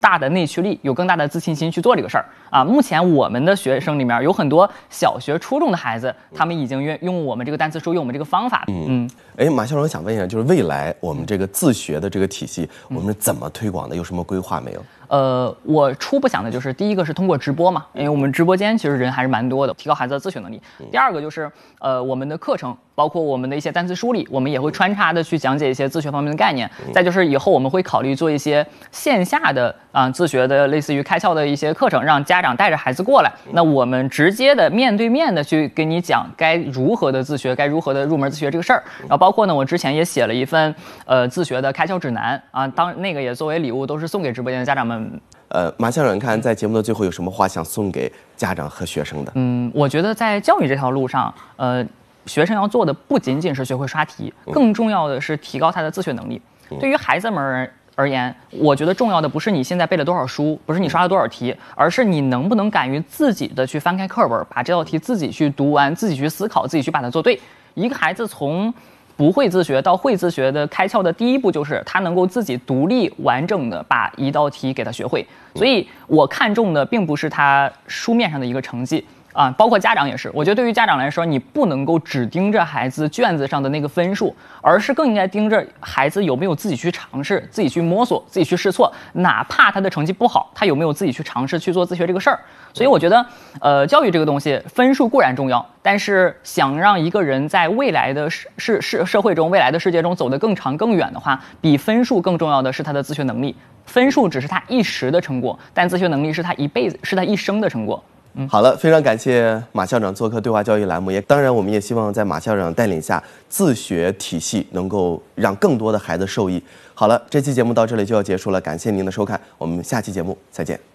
大的内驱力，有更大的自信心去做这个事儿啊。目前我们的学生里面有很多小学、初中的孩子，他们已经用我们这个单词书，用我们这个方法。 马校长想问一下，就是未来我们这个自学的这个体系，我们是怎么推广的？有什么规划没有？ 我初步想的就是，第一个是通过直播嘛，因为我们直播间其实人还是蛮多的，提高孩子的自学能力。第二个就是，我们的课程，包括我们的一些单词梳理，我们也会穿插的去讲解一些自学方面的概念。再就是以后我们会考虑做一些线下的自学的，类似于开窍的一些课程，让家长带着孩子过来，那我们直接的面对面的去跟你讲该如何的自学，该如何的入门自学这个事儿。然后包括呢，我之前也写了一份自学的开窍指南啊，当那个也作为礼物，都是送给直播间的家长们。 马校长，看在节目的最后有什么话想送给家长和学生的？ 我觉得在教育这条路上，学生要做的不仅仅是学会刷题，更重要的是提高他的自学能力。对于孩子们而言，我觉得重要的不是你现在背了多少书，不是你刷了多少题，而是你能不能敢于自己的去翻开课本，把这道题自己去读完，自己去思考，自己去把它做对。一个孩子从不会自学到会自学的开窍的第一步，就是他能够自己独立完整的把一道题给他学会。所以我看重的并不是他书面上的一个成绩啊，包括家长也是。我觉得对于家长来说，你不能够只盯着孩子卷子上的那个分数，而是更应该盯着孩子有没有自己去尝试、自己去摸索、自己去试错，哪怕他的成绩不好，他有没有自己去尝试去做自学这个事儿。所以我觉得，教育这个东西，分数固然重要，但是想让一个人在未来的社会中、未来的世界中走得更长更远的话，比分数更重要的是他的自学能力。分数只是他一时的成果，但自学能力是他一辈子、是他一生的成果。 好了，非常感谢马校长做客对话教育栏目，当然我们也希望在马校长带领下，自学体系能够让更多的孩子受益。好了，这期节目到这里就要结束了，感谢您的收看，我们下期节目再见。